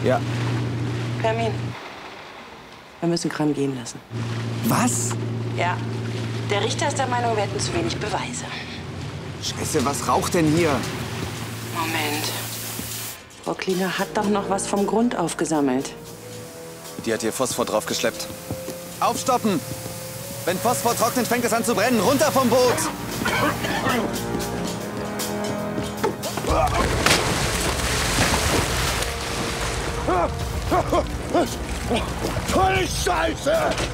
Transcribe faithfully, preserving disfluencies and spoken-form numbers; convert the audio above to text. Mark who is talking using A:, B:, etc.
A: Ja.
B: Fermin, wir müssen Kram gehen lassen.
A: Was?
B: Ja. Der Richter ist der Meinung, wir hätten zu wenig Beweise.
A: Scheiße, was raucht denn hier?
B: Moment. Frau Klinger hat doch noch was vom Grund aufgesammelt.
A: Die hat hier Phosphor draufgeschleppt. Aufstoppen! Wenn Phosphor trocknet, fängt es an zu brennen. Runter vom Boot!
C: Voll Scheiße!